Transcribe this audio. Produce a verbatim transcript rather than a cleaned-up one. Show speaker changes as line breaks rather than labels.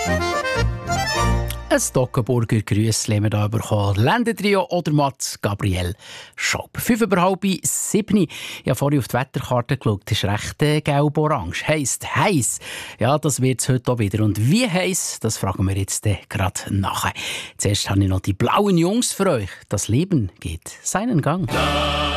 Ein Stockenburger Grüssli haben wir hier bekommen. Ländetrio oder Mats Gabriel Schopp. Fünf über halb sieben. Ich habe vorhin auf die Wetterkarte geschaut. Das ist recht äh, gelb-orange. Heisst heiß. Ja, das wird es heute auch wieder. Und wie heiß, das fragen wir jetzt äh, gerade nachher. Zuerst habe ich noch die blauen Jungs für euch. Das Leben geht seinen Gang.